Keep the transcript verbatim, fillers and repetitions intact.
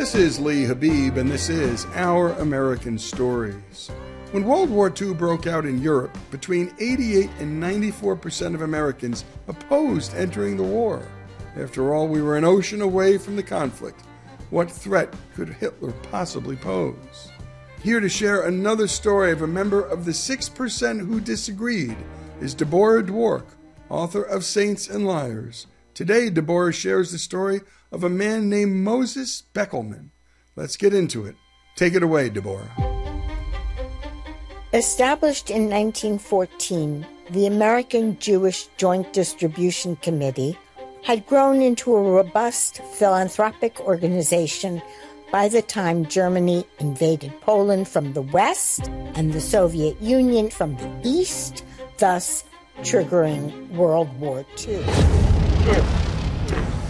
This is Lee Habib, and this is Our American Stories. When World War Two broke out in Europe, between eighty-eight and ninety-four percent of Americans opposed entering the war. After all, we were an ocean away from the conflict. What threat could Hitler possibly pose? Here to share another story of a member of the six percent who disagreed is Deborah Dwork, author of Saints and Liars. Today, Deborah shares the story of a man named Moses Beckelman. Let's get into it. Take it away, Deborah. Established in nineteen fourteen, the American Jewish Joint Distribution Committee had grown into a robust philanthropic organization by the time Germany invaded Poland from the west and the Soviet Union from the east, thus triggering World War Two.